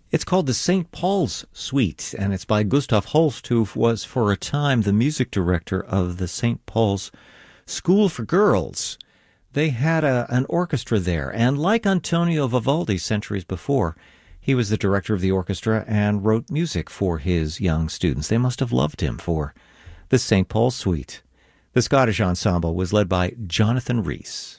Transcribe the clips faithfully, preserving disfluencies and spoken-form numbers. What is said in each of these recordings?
It's called the Saint Paul's Suite, and it's by Gustav Holst, who was for a time the music director of the Saint Paul's School for Girls. They had a, an orchestra there, and like Antonio Vivaldi centuries before, he was the director of the orchestra and wrote music for his young students. They must have loved him for the Saint Paul's Suite. The Scottish ensemble was led by Jonathan Rhys.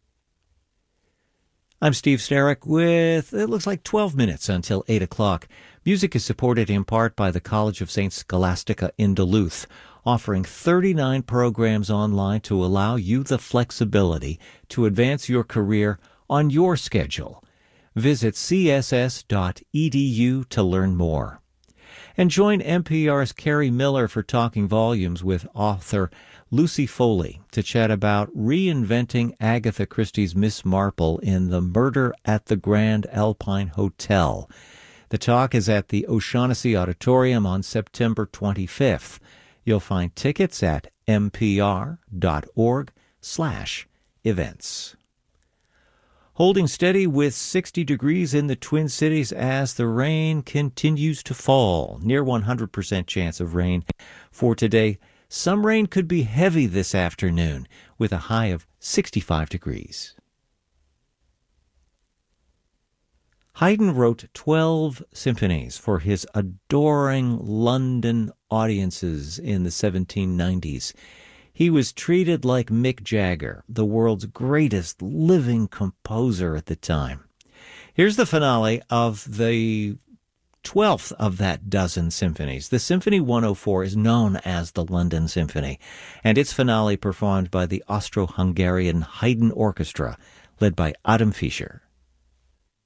I'm Steve Starrick with, it looks like twelve minutes until eight o'clock. Music is supported in part by the College of Saint Scholastica in Duluth, offering thirty-nine programs online to allow you the flexibility to advance your career on your schedule. Visit c s s dot e d u to learn more. And join N P R's Carrie Miller for Talking Volumes with author Lucy Foley to chat about reinventing Agatha Christie's Miss Marple in The Murder at the Grand Alpine Hotel. The talk is at the O'Shaughnessy Auditorium on September twenty-fifth. You'll find tickets at npr dot org slash events. Holding steady with sixty degrees in the Twin Cities as the rain continues to fall. Near one hundred percent chance of rain for today. Some rain could be heavy this afternoon with a high of sixty-five degrees. Haydn wrote twelve symphonies for his adoring London audiences in the seventeen nineties. He was treated like Mick Jagger, the world's greatest living composer at the time. Here's the finale of the twelfth of that dozen symphonies. The Symphony one oh four is known as the London Symphony, and its finale performed by the Austro-Hungarian Haydn Orchestra, led by Adam Fischer.